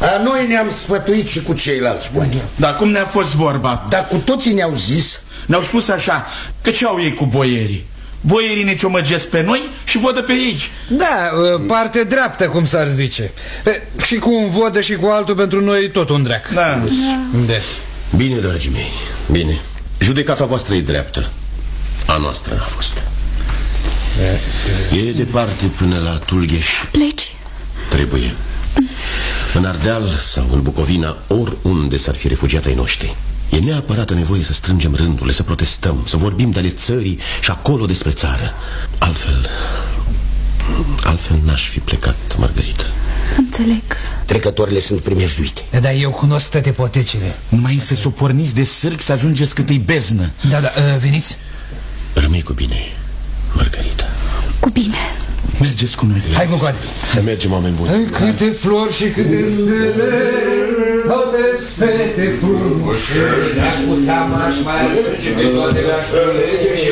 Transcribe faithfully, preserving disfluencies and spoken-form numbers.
A, noi ne-am sfătuit și cu ceilalți oameni. Dar cum ne-a fost vorba? Dar cu toții ne-au zis. Ne-au spus așa, că ce au ei cu boierii? Boierii ne ciomăgesc pe noi și vodă pe ei. Da, parte dreaptă, cum s-ar zice. Și cu un vodă și cu altul pentru noi tot un dreac. Da. Da. Bine, dragii mei, bine. Judecata voastră e dreaptă. A noastră a fost. E departe până la Tulgheș. Pleci? Trebuie. În Ardeal sau în Bucovina, oriunde s-ar fi refugiat ai noștri, e neapărată nevoie să strângem rândurile, să protestăm, să vorbim de ale țării și acolo despre țară. Altfel, altfel n-aș fi plecat, Margarita. Înțeleg. Trecătorile sunt primejduite. Dar eu cunosc toate potecile. Numai să s-o porniți de sârg să ajungeți cât-i beznă. Da, da, veniți? Rămâi cu bine, Margarita. Cu bine. Mergeți cu noi. Hai, Bucoane. Să mergem, oameni buni. Câte flori și câte stele, toate fete frumoșe, le-aș putea m-aș mai alege, pe toate le-aș prelege și